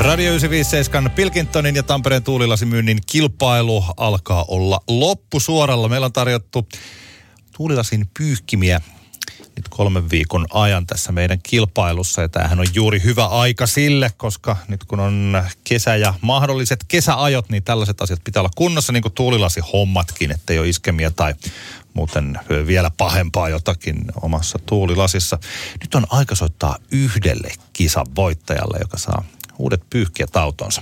Radio 957 Pilkingtonin ja Tampereen tuulilasimyynnin kilpailu alkaa olla loppusuoralla. Meillä on tarjottu tuulilasin pyyhkimiä nyt 3 viikon ajan tässä meidän kilpailussa. Ja tämähän on juuri hyvä aika sille, koska nyt kun on kesä ja mahdolliset kesäajot, niin tällaiset asiat pitää olla kunnossa, niin kuin tuulilasihommatkin, ettei ole iskemiä tai muuten vielä pahempaa jotakin omassa tuulilasissa. Nyt on aika soittaa yhdelle kisan voittajalle, joka saa uudet pyyhkijät autonsa.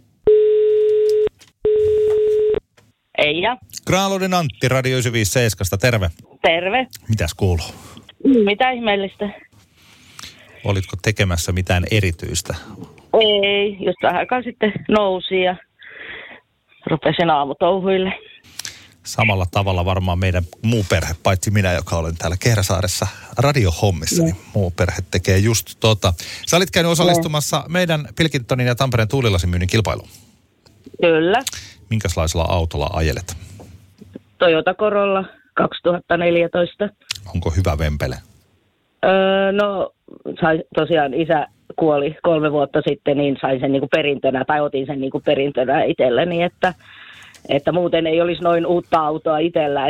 Eija. Granlundin Antti, Radio 957, terve. Terve. Mitäs kuuluu? Mitä ihmeellistä? Olitko tekemässä mitään erityistä? Ei, just vähän aikaa sitten nousi ja rupesin aamutouhuille. Samalla tavalla varmaan meidän muu perhe, paitsi minä, joka olen täällä Kehräsaaressa radiohommissa, niin muu perhe tekee just tota. Sä olit käynyt osallistumassa meidän Pilkingtonin ja Tampereen tuulilasimyynnin kilpailuun. Kyllä. Minkälaisella autolla ajelet? Toyota Corolla 2014. Onko hyvä vempele? No, tosiaan isä kuoli 3 vuotta sitten, niin sain sen niinku perintönä, tai otin sen niinku perintönä itselleni, että muuten ei olisi noin uutta autoa itsellä,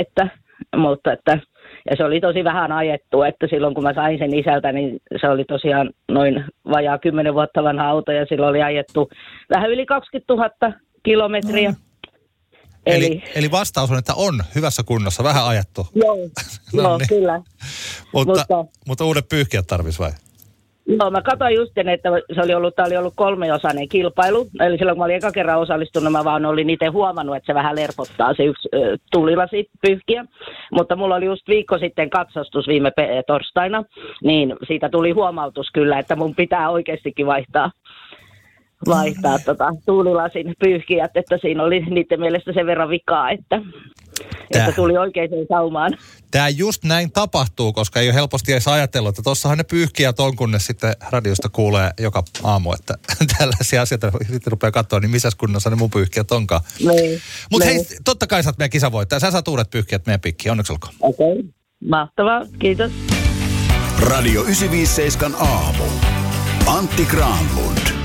ja se oli tosi vähän ajettu, että silloin kun mä sain sen isältä, niin se oli tosiaan noin vajaa 10 vuotta vanha auto, ja silloin oli ajettu vähän yli 20 000 kilometriä. Eli vastaus on, että on hyvässä kunnossa, vähän ajettu. Joo, no, niin. Kyllä. Mutta uudet pyyhkijät tarvitsisi vai? No mä katsoin just, että tämä oli ollut 3-osainen kilpailu. Eli silloin kun mä olin eka kerran osallistunut, mä vaan olin itse huomannut, että se vähän lerpottaa se yksi tuulilasi pyyhkiä. Mutta mulla oli just viikko sitten katsastus viime torstaina, niin siitä tuli huomautus kyllä, että mun pitää oikeastikin vaihtaa tuulilasin pyyhkijät, että siinä oli niiden mielestä sen verran vikaa, että tuli oikeaan saumaan. Tämä just näin tapahtuu, koska ei ole helposti edes ajatellut, että tossahan ne pyyhkijät on, kun ne sitten radiosta kuulee joka aamu, että tällaisia asioita sitten rupeaa katsoa, niin missä kunnossa ne mun pyyhkijät onkaan. Mutta hei, totta kai sä oot meidän kisavoittaja. Sä saat uudet pyyhkijät meidän pikkiin. Onneksi olkoon. Okei. Mahtavaa. Kiitos. Radio 957 aamu. Antti Granlund.